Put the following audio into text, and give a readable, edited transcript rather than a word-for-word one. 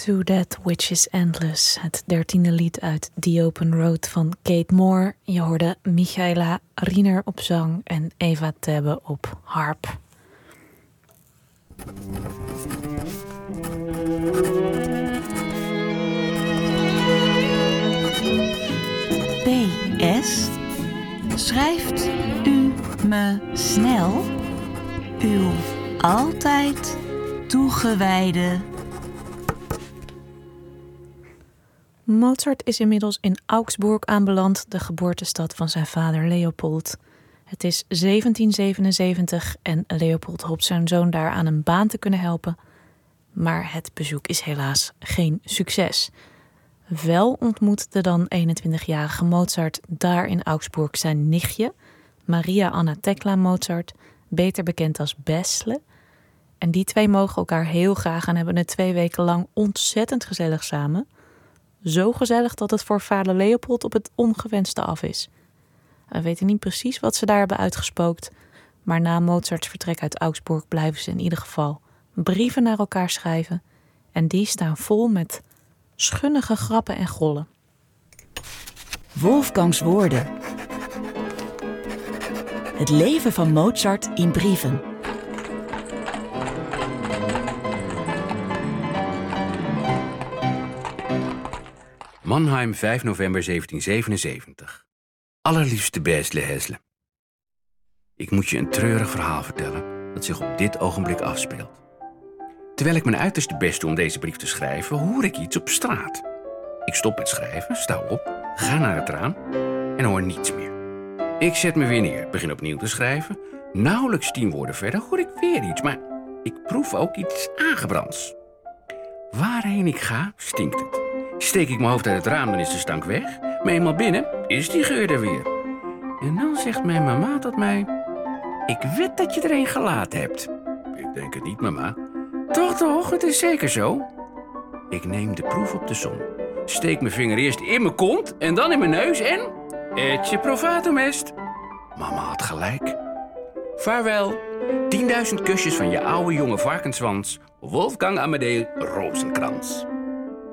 To That Which Is Endless, het 13e lied uit The Open Road van Kate Moore. Je hoorde Michaela Riener op zang en Eva Tebbe op harp. PS. Schrijft u me snel uw altijd toegewijde... Mozart is inmiddels in Augsburg aanbeland, de geboortestad van zijn vader Leopold. Het is 1777 en Leopold hoopt zijn zoon daar aan een baan te kunnen helpen. Maar het bezoek is helaas geen succes. Wel ontmoet de dan 21-jarige Mozart daar in Augsburg zijn nichtje, Maria Anna Thekla Mozart, beter bekend als Bäsle. En die twee mogen elkaar heel graag en hebben het 2 weken lang ontzettend gezellig samen. Zo gezellig dat het voor vader Leopold op het ongewenste af is. We weten niet precies wat ze daar hebben uitgespookt, maar na Mozarts vertrek uit Augsburg blijven ze in ieder geval brieven naar elkaar schrijven en die staan vol met schunnige grappen en gollen. Wolfgangs woorden. Het leven van Mozart in brieven. Mannheim, 5 november 1777. Allerliefste Bäsle Häsle. Ik moet je een treurig verhaal vertellen dat zich op dit ogenblik afspeelt. Terwijl ik mijn uiterste best doe om deze brief te schrijven, hoor ik iets op straat. Ik stop met schrijven, sta op, ga naar het raam en hoor niets meer. Ik zet me weer neer, begin opnieuw te schrijven. Nauwelijks 10 woorden verder hoor ik weer iets, maar ik proef ook iets aangebrands. Waarheen ik ga, stinkt het. Steek ik mijn hoofd uit het raam, dan is de stank weg. Maar eenmaal binnen is die geur er weer. En dan zegt mijn mama tot mij: ik weet dat je er een gelaten hebt. Ik denk het niet, mama. Toch, het is zeker zo. Ik neem de proef op de som. Steek mijn vinger eerst in mijn kont en dan in mijn neus en... Etje profatum est. Mama had gelijk. Vaarwel. 10.000 kusjes van je oude jonge varkenswans, Wolfgang Amadee Rozenkrans.